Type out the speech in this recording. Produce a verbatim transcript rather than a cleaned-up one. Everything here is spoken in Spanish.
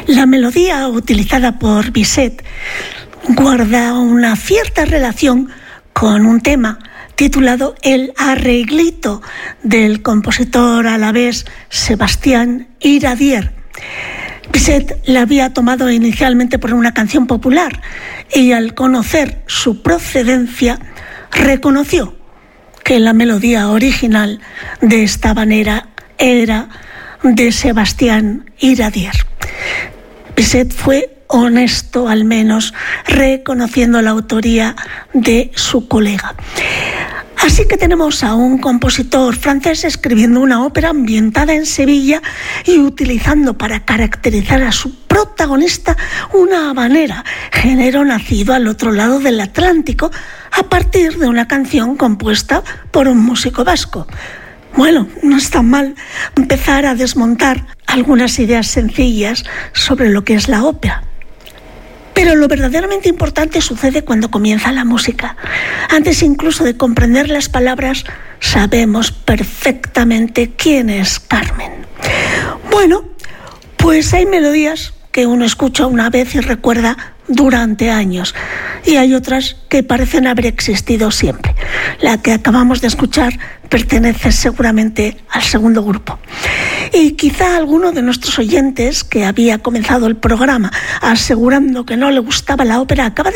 La melodía utilizada por Bizet guarda una cierta relación con un tema titulado El arreglito del compositor alavés Sebastián Iradier. Bizet la había tomado inicialmente por una canción popular y al conocer su procedencia reconoció que la melodía original de esta manera era de Sebastián Iradier. Bizet fue honesto, al menos, reconociendo la autoría de su colega. Así que tenemos a un compositor francés escribiendo una ópera ambientada en Sevilla y utilizando para caracterizar a su protagonista una habanera, género nacido al otro lado del Atlántico a partir de una canción compuesta por un músico vasco. Bueno, no está mal empezar a desmontar algunas ideas sencillas sobre lo que es la ópera. Pero lo verdaderamente importante sucede cuando comienza la música. Antes incluso de comprender las palabras, sabemos perfectamente quién es Carmen. Bueno, pues hay melodías que uno escucha una vez y recuerda durante años, y hay otras que parecen haber existido siempre. La que acabamos de escuchar pertenece seguramente al segundo grupo. Y quizá alguno de nuestros oyentes que había comenzado el programa asegurando que no le gustaba la ópera acaba de